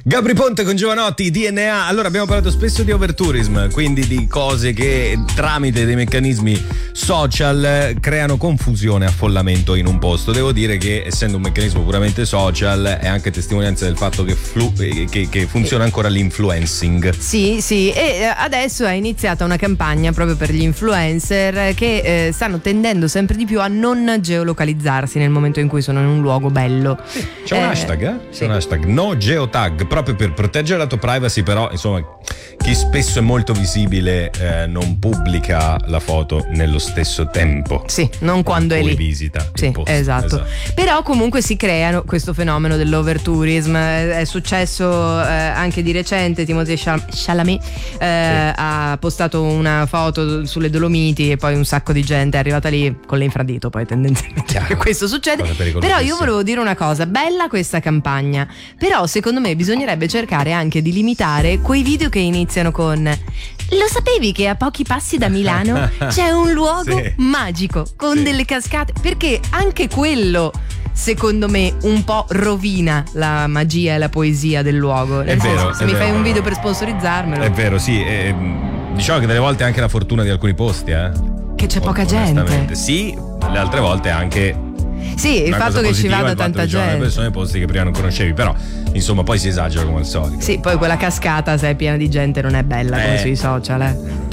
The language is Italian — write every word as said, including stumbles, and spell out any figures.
Gabri Ponte con Giovanotti, D N A. Allora, abbiamo parlato spesso di overtourism, quindi di cose che tramite dei meccanismi social creano confusione e affollamento in un posto. Devo dire che, essendo un meccanismo puramente social, è anche testimonianza del fatto che, flu- che, che funziona ancora l'influencing. Sì, sì, e adesso è iniziata una campagna proprio per gli influencer che eh, stanno tendendo sempre di più a non geolocalizzarsi nel momento in cui sono in un luogo bello. Sì, c'è un eh, hashtag, eh? C'è sì. un hashtag no geotag, proprio per proteggere la tua privacy, però insomma chi spesso è molto visibile eh, non pubblica la foto nello stesso tempo. Sì, non quando è lì. Visita. Sì, posto. esatto. esatto. Però comunque si crea questo fenomeno dell'overtourism. È successo eh, anche di recente. Timothée Chalamet eh, sì. ha postato una foto sulle Dolomiti e poi un sacco di gente è arrivata lì con l'infradito. Poi tendenzialmente Chiaro. Questo succede. Però io volevo dire una cosa, bella questa campagna, però secondo me bisognerebbe cercare anche di limitare quei video che iniziano con: lo sapevi che a pochi passi da Milano c'è un luogo sì. magico con sì. delle cascate? Perché anche quello secondo me un po' rovina la magia e la poesia del luogo. È vero, se è mi vero. fai un video per sponsorizzarmelo. È vero, sì. Eh, diciamo che delle volte è anche la fortuna di alcuni posti, eh. Che c'è poca gente. Sì, le altre volte anche. Sì, il fatto che ci vada tanta gente. Le persone posti che prima non conoscevi, però insomma poi si esagera come al solito. Sì, poi quella cascata se è piena di gente non è bella eh. come sui social, eh.